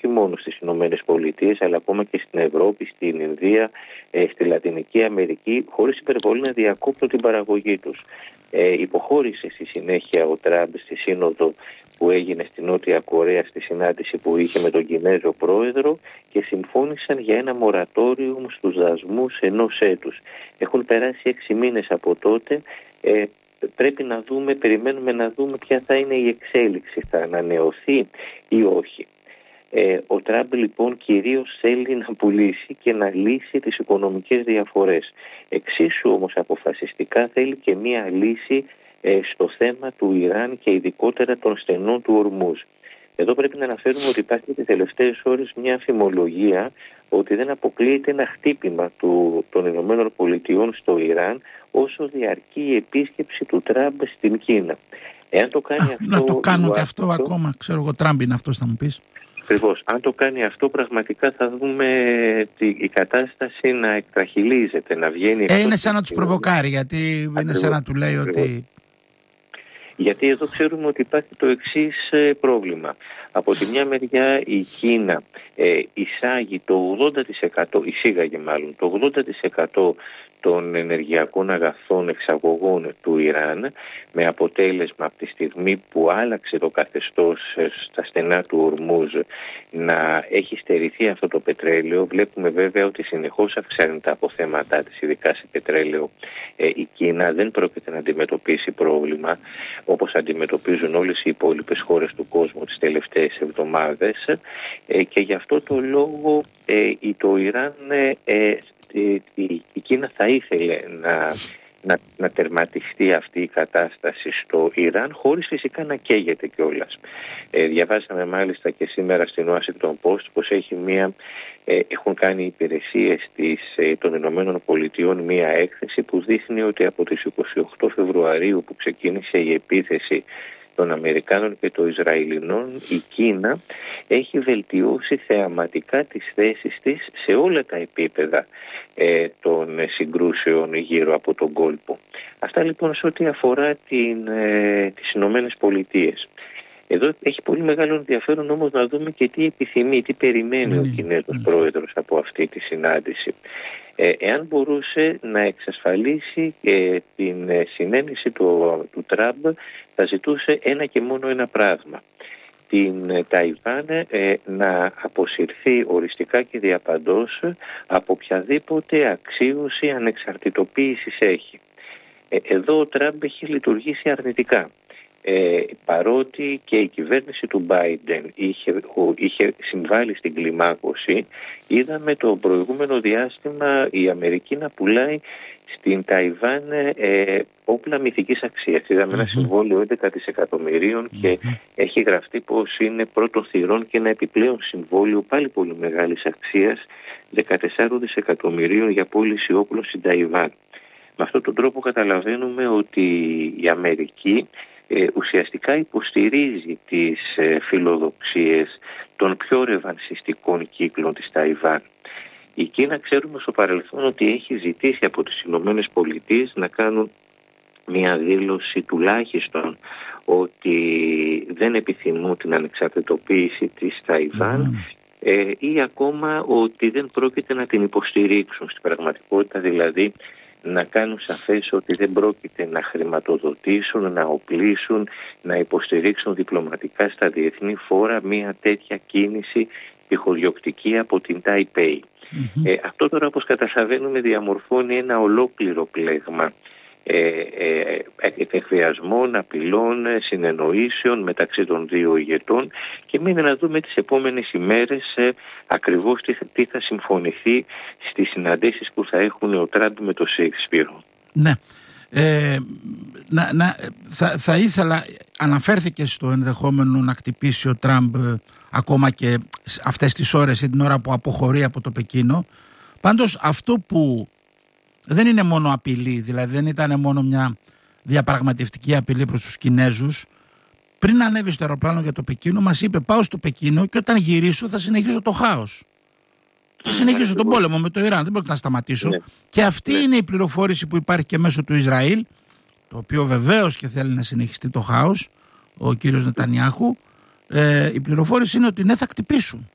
όχι μόνο στις Ηνωμένες Πολιτείες, αλλά ακόμα και στην Ευρώπη, στην Ινδία, στη Λατινική Αμερική, χωρίς υπερβολή να διακόπτουν την παραγωγή τους. Υποχώρησε στη συνέχεια ο Τραμπ στη σύνοδο που έγινε στη Νότια Κορέα, στη συνάντηση που είχε με τον Κινέζο πρόεδρο, και συμφώνησαν για ένα μορατόριο στους δασμούς ενός έτους. Έχουν περάσει 6 μήνες από τότε. Πρέπει να δούμε, περιμένουμε να δούμε ποια θα είναι η εξέλιξη, θα ανανεωθεί ή όχι. Ο Τραμπ λοιπόν κυρίως θέλει να πουλήσει και να λύσει τις οικονομικές διαφορές. Εξίσου όμως αποφασιστικά θέλει και μία λύση στο θέμα του Ιράν και ειδικότερα των στενών του Ορμούζ. Εδώ πρέπει να αναφέρουμε ότι υπάρχει τις τελευταίες ώρες μια φημολογία ότι δεν αποκλείεται ένα χτύπημα των Ηνωμένων Πολιτειών στο Ιράν όσο διαρκεί η επίσκεψη του Τραμπ στην Κίνα. Εάν το κάνει αυτό, να το κάνουν και αυτό ακόμα, ξέρω εγώ, Τραμπ είναι αυτός, θα μου πεις. Ακριβώς. Αν το κάνει αυτό, πραγματικά θα δούμε η κατάσταση να εκτραχυλίζεται, να βγαίνει. Είναι σαν να τους προβοκάρει, γιατί ακριβώς, είναι σαν να του λέει ότι... Γιατί εδώ ξέρουμε ότι υπάρχει το εξής πρόβλημα. Από τη μια μεριά η Κίνα εισάγει εισήγαγε το 80% των ενεργειακών αγαθών εξαγωγών του Ιράν, με αποτέλεσμα από τη στιγμή που άλλαξε το καθεστώς στα στενά του Ορμούζ να έχει στερηθεί αυτό το πετρέλαιο. Βλέπουμε βέβαια ότι συνεχώς αυξάνει τα αποθέματά της, ειδικά σε πετρέλαιο. Η Κίνα δεν πρόκειται να αντιμετωπίσει πρόβλημα όπως αντιμετωπίζουν όλες οι υπόλοιπες χώρες του κόσμου τις τελευταίες εβδομάδες, και γι' αυτό το λόγο το Ιράν, η Κίνα θα ήθελε να τερματιστεί αυτή η κατάσταση στο Ιράν, χωρίς φυσικά να καίγεται κιόλας. Διαβάσαμε μάλιστα και σήμερα στην Washington Post πως έχουν κάνει υπηρεσίες των Ηνωμένων Πολιτειών μία έκθεση που δείχνει ότι από τις 28 Φεβρουαρίου που ξεκίνησε η επίθεση των Αμερικάνων και των Ισραηλινών, η Κίνα έχει βελτιώσει θεαματικά τις θέσεις της σε όλα τα επίπεδα των συγκρούσεων γύρω από τον κόλπο. Αυτά λοιπόν σε ό,τι αφορά τις Ηνωμένες Πολιτείες. Εδώ έχει πολύ μεγάλο ενδιαφέρον όμως να δούμε και τι επιθυμεί, τι περιμένει ο Κινέζος πρόεδρος από αυτή τη συνάντηση. Εάν μπορούσε να εξασφαλίσει την συνένεση του Τραμπ, θα ζητούσε ένα και μόνο ένα πράγμα. Την Ταϊβάν να αποσυρθεί οριστικά και διαπαντός από οποιαδήποτε αξίωση ανεξαρτητοποίησης έχει. Εδώ ο Τραμπ έχει λειτουργήσει αρνητικά. Παρότι και η κυβέρνηση του Biden είχε συμβάλει στην κλιμάκωση, είδαμε το προηγούμενο διάστημα η Αμερική να πουλάει στην Ταϊβάν όπλα μυθικής αξίας. Είδαμε ένα συμβόλαιο 11 δισεκατομμυρίων και έχει γραφτεί πως είναι πρώτων θυρών και ένα επιπλέον συμβόλαιο πάλι πολύ μεγάλης αξίας 14 δισεκατομμυρίων για πώληση όπλων στην Ταϊβάν. Με αυτόν τον τρόπο καταλαβαίνουμε ότι η Αμερική ουσιαστικά υποστηρίζει τις φιλοδοξίες των πιο ρευανσιστικών κύκλων της Ταϊβάν. Η Κίνα ξέρουμε στο παρελθόν ότι έχει ζητήσει από τις Ηνωμένες Πολιτείες να κάνουν μια δήλωση τουλάχιστον ότι δεν επιθυμούν την ανεξαρτητοποίηση της Ταϊβάν ή ακόμα ότι δεν πρόκειται να την υποστηρίξουν στην πραγματικότητα, δηλαδή να κάνουν σαφές ότι δεν πρόκειται να χρηματοδοτήσουν, να οπλίσουν, να υποστηρίξουν διπλωματικά στα διεθνή φόρα μια τέτοια κίνηση τυχοδιοκτική από την Ταϊπέη. Αυτό τώρα, όπως καταλαβαίνουμε, διαμορφώνει ένα ολόκληρο πλέγμα εκβιασμών, απειλών, συνεννοήσεων μεταξύ των δύο ηγετών, και μένει να δούμε τις επόμενες ημέρες ακριβώς τι θα συμφωνηθεί στις συναντήσεις που θα έχουν ο Τραμπ με το Σέιξπιρο. Ναι. Θα ήθελα, αναφέρθηκε στο ενδεχόμενο να χτυπήσει ο Τραμπ ακόμα και αυτές τις ώρες ή την ώρα που αποχωρεί από το Πεκίνο. Πάντως αυτό που δεν είναι μόνο απειλή, δηλαδή δεν ήταν μόνο μια διαπραγματευτική απειλή προς τους Κινέζους. Πριν ανέβει στο αεροπλάνο για το Πεκίνο, μας είπε: πάω στο Πεκίνο και όταν γυρίσω θα συνεχίσω το χάος. Θα συνεχίσω τον πόλεμο με το Ιράν, δεν πρόκειται να σταματήσω. Και αυτή είναι η πληροφόρηση που υπάρχει και μέσω του Ισραήλ, το οποίο βεβαίως και θέλει να συνεχιστεί το χάος, ο κύριος Νετανιάχου. Η πληροφόρηση είναι ότι ναι, θα χτυπήσουν.